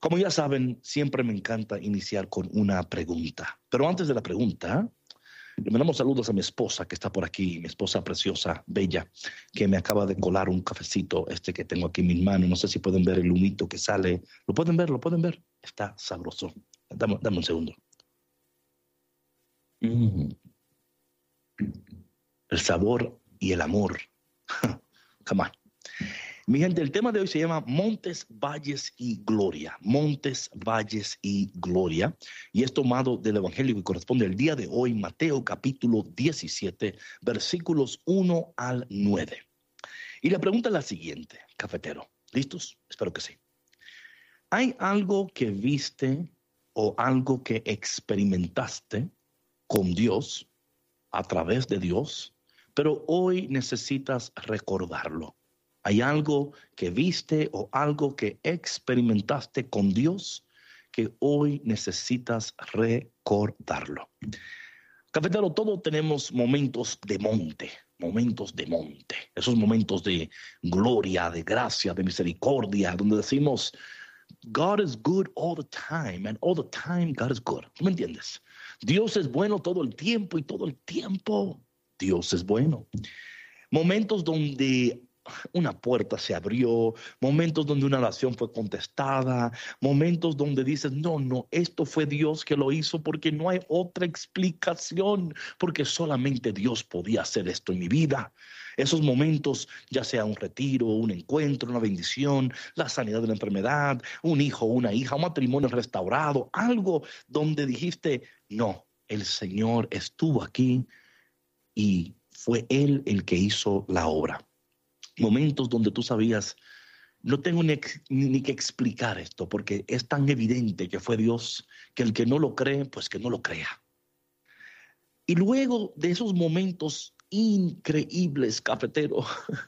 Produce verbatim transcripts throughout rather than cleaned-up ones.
Como ya saben, siempre me encanta iniciar con una pregunta. Pero antes de la pregunta, le mandamos saludos a mi esposa que está por aquí, mi esposa preciosa, bella, que me acaba de colar un cafecito, este que tengo aquí en mis manos. No sé si pueden ver el humito que sale. ¿Lo pueden ver? ¿Lo pueden ver? Está sabroso. Dame, dame un segundo. Mm. El sabor y el amor. Come on. Mi gente, el tema de hoy se llama Montes, Valles y Gloria. Montes, Valles y Gloria. Y es tomado del Evangelio que corresponde al día de hoy, Mateo capítulo diecisiete, versículos uno al nueve. Y la pregunta es la siguiente, cafetero. ¿Listos? Espero que sí. ¿Hay algo que viste o algo que experimentaste con Dios, a través de Dios, pero hoy necesitas recordarlo? ¿Hay algo que viste o algo que experimentaste con Dios que hoy necesitas recordarlo? Cafetero, todos tenemos momentos de monte, momentos de monte, esos momentos de gloria, de gracia, de misericordia, donde decimos, God is good all the time, and all the time God is good. ¿Tú me entiendes? Dios es bueno todo el tiempo y todo el tiempo Dios es bueno. Momentos donde una puerta se abrió, momentos donde una oración fue contestada, momentos donde dices, no, no, esto fue Dios que lo hizo porque no hay otra explicación, porque solamente Dios podía hacer esto en mi vida. Esos momentos, ya sea un retiro, un encuentro, una bendición, la sanidad de la enfermedad, un hijo, una hija, un matrimonio restaurado, algo donde dijiste, no, el Señor estuvo aquí y fue Él el que hizo la obra. Momentos donde tú sabías, no tengo ni, ni que explicar esto, porque es tan evidente que fue Dios, que el que no lo cree, pues que no lo crea. Y luego de esos momentos increíbles, cafetero,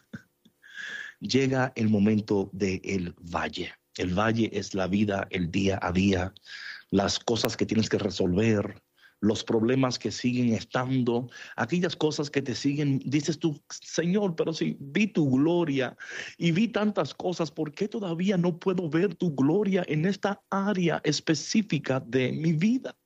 llega el momento del valle. El valle es la vida, el día a día, las cosas que tienes que resolver, los problemas que siguen estando, aquellas cosas que te siguen, dices tú, Señor, pero si vi tu gloria y vi tantas cosas, ¿por qué todavía no puedo ver tu gloria en esta área específica de mi vida?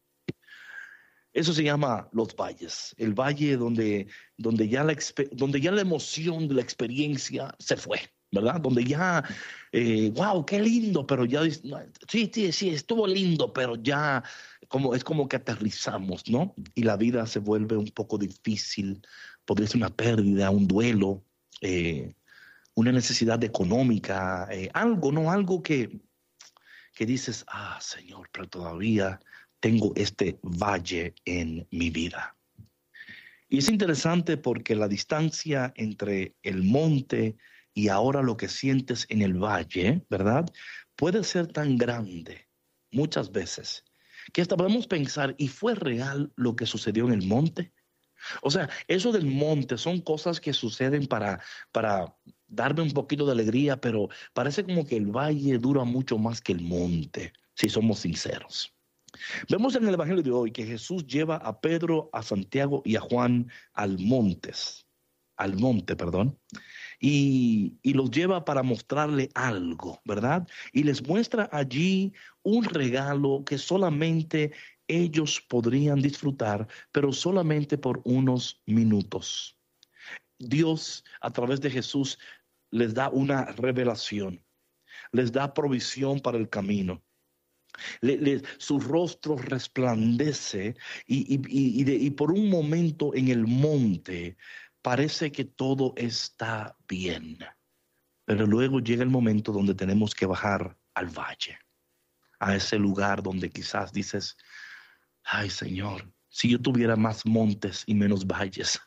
Eso se llama los valles, el valle donde, donde, ya la, donde ya la emoción de la experiencia se fue, ¿verdad? Donde ya, eh, wow, qué lindo, pero ya, sí, sí, sí, estuvo lindo, pero ya como, es como que aterrizamos, ¿no? Y la vida se vuelve un poco difícil, podría ser una pérdida, un duelo, eh, una necesidad económica, eh, algo, ¿no? Algo que, que dices, ah, Señor, pero todavía tengo este valle en mi vida. Y es interesante porque la distancia entre el monte y ahora lo que sientes en el valle, ¿verdad? Puede ser tan grande muchas veces que hasta podemos pensar, ¿y fue real lo que sucedió en el monte? O sea, eso del monte son cosas que suceden para, para darme un poquito de alegría, pero parece como que el valle dura mucho más que el monte, si somos sinceros. Vemos en el Evangelio de hoy que Jesús lleva a Pedro, a Santiago y a Juan al montes, al monte, perdón, y, y los lleva para mostrarle algo, ¿verdad? Y les muestra allí un regalo que solamente ellos podrían disfrutar, pero solamente por unos minutos. Dios, a través de Jesús, les da una revelación, les da provisión para el camino. Le, le, su rostro resplandece y, y, y, de, y por un momento en el monte parece que todo está bien, pero luego llega el momento donde tenemos que bajar al valle, a ese lugar donde quizás dices, ay Señor, si yo tuviera más montes y menos valles,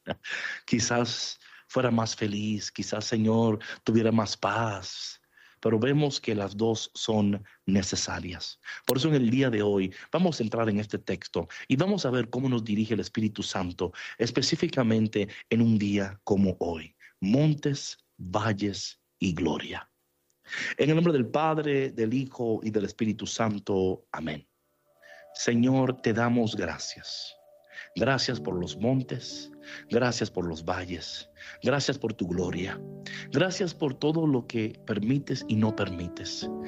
quizás fuera más feliz, quizás Señor tuviera más paz. Pero vemos que las dos son necesarias. Por eso en el día de hoy vamos a entrar en este texto y vamos a ver cómo nos dirige el Espíritu Santo, específicamente en un día como hoy. Montes, valles y gloria. En el nombre del Padre, del Hijo y del Espíritu Santo. Amén. Señor, te damos gracias. Gracias por los montes, gracias por los valles, gracias por tu gloria, gracias por todo lo que permites y no permites.